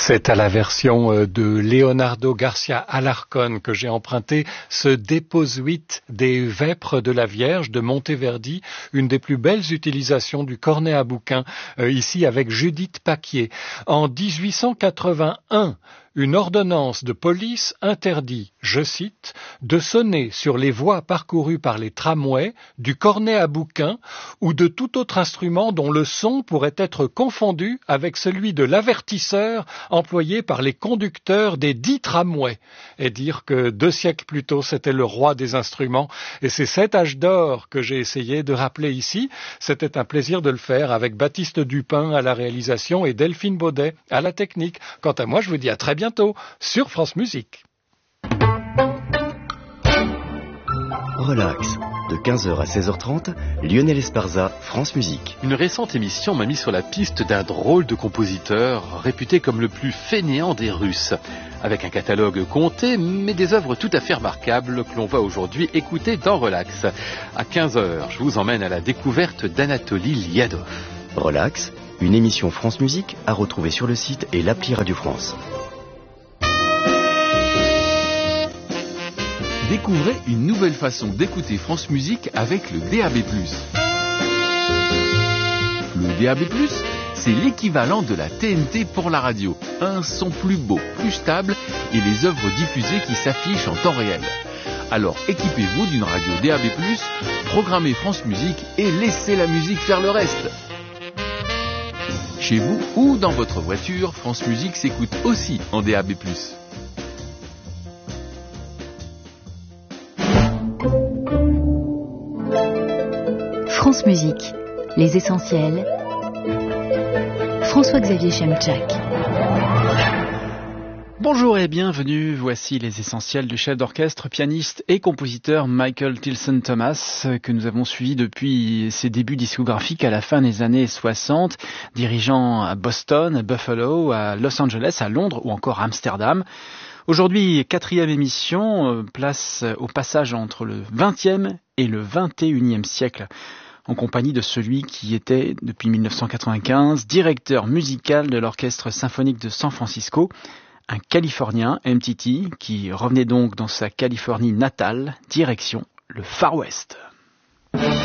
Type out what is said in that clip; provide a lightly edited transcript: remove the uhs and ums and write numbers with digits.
C'est à la version de Leonardo Garcia Alarcón que j'ai emprunté ce Déposuit des Vêpres de la Vierge de Monteverdi, une des plus belles utilisations du cornet à bouquin, ici avec Judith Paquier. En 1881, une ordonnance de police interdit, je cite, de sonner sur les voies parcourues par les tramways, du cornet à bouquin ou de tout autre instrument dont le son pourrait être confondu avec celui de l'avertisseur employé par les conducteurs des dits tramways. Et dire que 2 siècles plus tôt, c'était le roi des instruments. Et c'est cet âge d'or que j'ai essayé de rappeler ici. C'était un plaisir de le faire avec Baptiste Dupin à la réalisation et Delphine Baudet à la technique. Quant à moi, je vous dis à très bientôt sur France Musique. Relax, de 15h à 16h30, Lionel Esparza, France Musique. Une récente émission m'a mis sur la piste d'un drôle de compositeur, réputé comme le plus fainéant des Russes. Avec un catalogue compté, mais des œuvres tout à fait remarquables que l'on va aujourd'hui écouter dans Relax. À 15h, je vous emmène à la découverte d'Anatoly Liadov. Relax, une émission France Musique à retrouver sur le site et l'appli Radio France. Découvrez une nouvelle façon d'écouter France Musique avec le DAB+. Le DAB+, c'est l'équivalent de la TNT pour la radio. Un son plus beau, plus stable et les œuvres diffusées qui s'affichent en temps réel. Alors équipez-vous d'une radio DAB+, programmez France Musique et laissez la musique faire le reste. Chez vous ou dans votre voiture, France Musique s'écoute aussi en DAB+. France Musique, les essentiels. François-Xavier Chemchak. Bonjour et bienvenue, voici les essentiels du chef d'orchestre, pianiste et compositeur Michael Tilson Thomas, que nous avons suivi depuis ses débuts discographiques à la fin des années 60, dirigeant à Boston, à Buffalo, à Los Angeles, à Londres ou encore à Amsterdam. Aujourd'hui, 4e émission, place au passage entre le 20e et le 21e siècle, en compagnie de celui qui était, depuis 1995, directeur musical de l'Orchestre symphonique de San Francisco, un Californien, MTT, qui revenait donc dans sa Californie natale, direction le Far West.